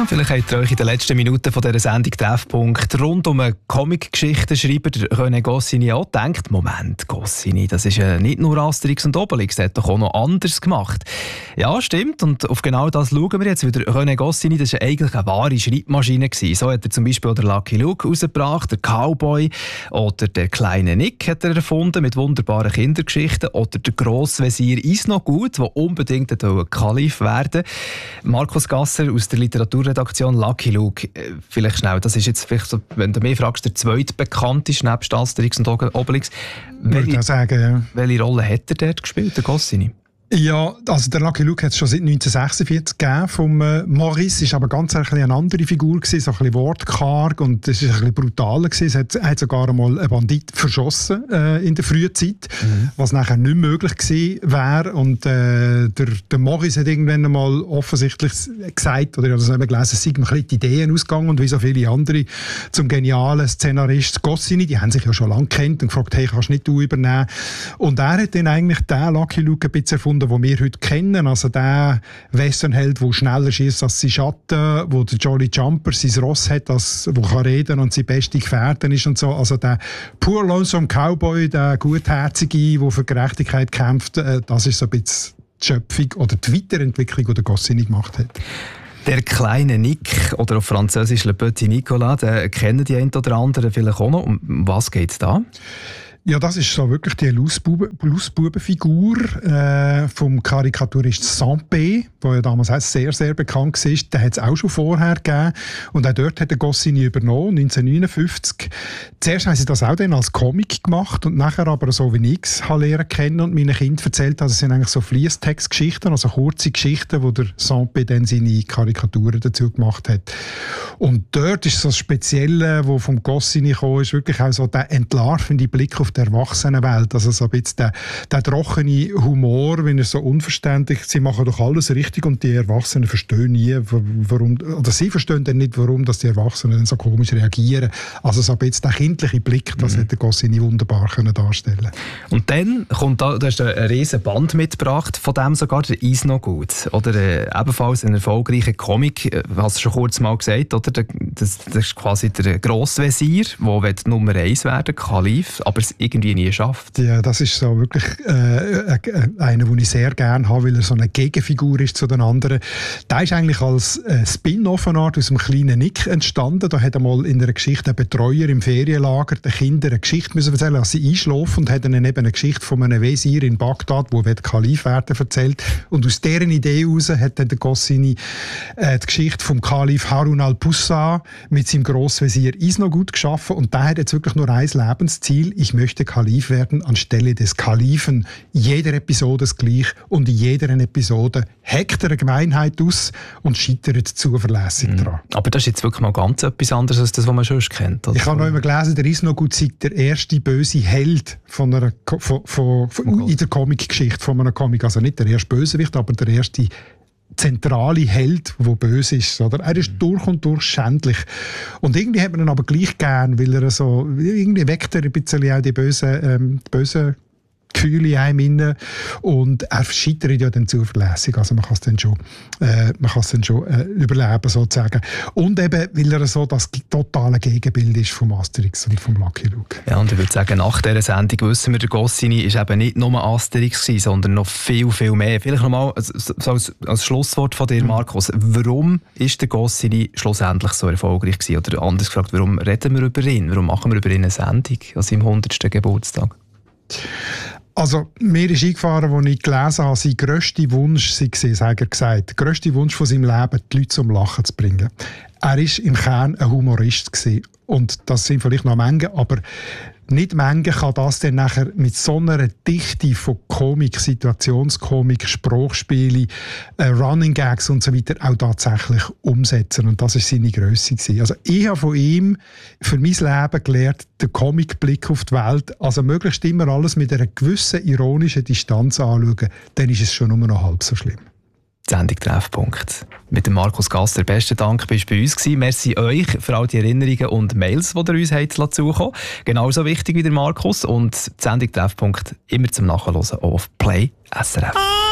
vielleicht habt ihr euch in den letzten Minuten von dieser Sendung Treffpunkt rund um einen Comic-Geschichtenschreiber, René Goscinny, auch gedacht, Moment, Goscinny, das ist ja nicht nur Asterix und Obelix, der hat doch auch noch anders gemacht. Ja, stimmt, und auf genau das schauen wir jetzt wieder. René Goscinny, das war eigentlich eine wahre Schreibmaschine gewesen. So hat er zum Beispiel den Lucky Luke rausgebracht, der Cowboy, oder der kleine Nick hat er erfunden mit wunderbaren Kindergeschichten, oder der Grossvezier Isnogut, der unbedingt Kalif werden. Markus Gasser aus der Literaturredaktion Lucky Luke. Vielleicht schnell, das ist jetzt vielleicht so, wenn du mich fragst, der zweitbekannteste nebst Asterix und Obelix. Welche Rolle hat er dort gespielt, der Goscinny? Ja, also der Lucky Luke hat es schon seit 1946 gegeben vom Maurice, ist aber ganz eine andere Figur gewesen, so ein bisschen wortkarg und es ist ein bisschen brutaler gewesen. Er hat sogar einmal einen Bandit verschossen in der frühen Zeit, was nachher nicht möglich gewesen wäre. Und der Maurice hat irgendwann einmal offensichtlich gesagt, oder ich habe das nicht gelesen, es sind ein bisschen die Ideen ausgegangen und wie so viele andere zum genialen Szenarist Goscinny, die haben sich ja schon lange gekannt und gefragt, hey, kannst nicht du übernehmen? Und er hat dann eigentlich den Lucky Luke ein bisschen erfunden, den wir heute kennen, also der Westernheld, der schneller schießt als sein Schatten, wo der Jolly Jumper sein Ross hat, wo kann reden und sein beste Gefährten ist und so. Also der pur lonesome Cowboy, der Gutherzige, der für Gerechtigkeit kämpft, das ist so ein bisschen die Schöpfung oder die Weiterentwicklung, die der Goscinny gemacht hat. Der kleine Nick, oder auf Französisch Le Petit Nicolas, den kennen die einen oder anderen vielleicht auch noch. Um was geht es da? Ja, das ist so wirklich die Lausbubenfigur vom Karikaturist Sampé, der ja damals auch sehr, sehr bekannt war. Den hat es auch schon vorher gegeben. Und auch dort hat der Goscinny übernommen, 1959. Zuerst haben sie das auch dann als Comic gemacht und nachher aber so wie ich es lernen kennen und meinen Kindern erzählt habe, das sind eigentlich so Fließtextgeschichten, also kurze Geschichten, wo der Sampé dann seine Karikaturen dazu gemacht hat. Und dort ist so das Spezielle, was vom Goscinny kam, ist wirklich auch so der entlarvende Blick auf die Erwachsenenwelt. Also so ein bisschen der trockene Humor, wenn er so unverständlich, sie machen doch alles richtig und die Erwachsenen verstehen nie, warum, oder sie verstehen dann nicht, warum dass die Erwachsenen dann so komisch reagieren. Also so ein bisschen der kindliche Blick, das hätte Goscinny wunderbar darstellen. Und dann kommt da, du hast einen riesen Band mitgebracht, von dem sogar der Isnogut, oder ebenfalls ein erfolgreicher Comic, hast du schon kurz mal gesagt, oder? Das ist quasi der Grossvezier, der Nummer 1 werden, Kalif, aber es irgendwie nie schafft. Ja, das ist so wirklich einer, den ich sehr gerne habe, weil er so eine Gegenfigur ist zu den anderen. Der ist eigentlich als Spin-off Art aus dem kleinen Nick entstanden. Da hat er mal in einer Geschichte einen Betreuer im Ferienlager den Kindern eine Geschichte müssen erzählen, als sie einschlafen, und hat ihnen eben eine Geschichte von einem Wesir in Bagdad, der Kalif werden erzählt. Und aus deren Idee heraus hat dann der Goscinny die Geschichte vom Kalif Harun al-Bussa mit seinem Grossvezier Isnogut geschaffen. Und der hat jetzt wirklich nur ein Lebensziel: ich möchte Kalif werden anstelle des Kalifen. Jeder Episode ist gleich und in jeder Episode hackt er eine Gemeinheit aus und scheitert zuverlässig daran. Aber das ist jetzt wirklich mal ganz etwas anderes als das, was man schon kennt. Oder? Ich habe noch einmal gelesen, der Isnogut sei der erste böse Held in der Comic-Geschichte von einem Comic. Also nicht der erste Bösewicht, aber der erste zentrale Held, der böse ist. Oder? Er ist durch und durch schändlich. Und irgendwie hat man ihn aber gleich gern, weil er so, irgendwie weckt er ein bisschen auch die bösen Gefühle in einem. Und er scheitert ja dann zuverlässig. Also man kann es dann schon überleben, sozusagen. Und eben, weil er so das totale Gegenbild ist vom Asterix und vom Lucky Luke. Ja, und ich würde sagen, nach dieser Sendung wissen wir, der Goscinny ist eben nicht nur Asterix gewesen, sondern noch viel, viel mehr. Vielleicht nochmal so als Schlusswort von dir, Markus. Warum ist der Goscinny schlussendlich so erfolgreich gewesen? Oder anders gefragt, warum reden wir über ihn? Warum machen wir über ihn eine Sendung an seinem 100. Geburtstag? Also, mir ist eingefahren, als ich gelesen habe, sein grösster Wunsch sei, hat er gesagt, der grösste Wunsch von seinem Leben, die Leute zum Lachen zu bringen. Er war im Kern ein Humorist gewesen. Und das sind vielleicht noch Mengen, aber nicht Mengen kann das dann nachher mit so einer Dichte von Komik, Situationskomik, Sprachspiele, Running Gags und so weiter auch tatsächlich umsetzen. Und das war seine Grösse gewesen. Also ich habe von ihm für mein Leben gelernt, den Comicblick auf die Welt, also möglichst immer alles mit einer gewissen ironischen Distanz anschauen, dann ist es schon nur noch halb so schlimm. Sendung Treffpunkt. Mit dem Markus Gasser. Besten Dank, bist du bei uns gewesen. Merci euch für all die Erinnerungen und Mails, die ihr uns habt zukommen. Genauso wichtig wie der Markus. Und die Sendung Treffpunkt immer zum Nachhören auch auf Play SRF.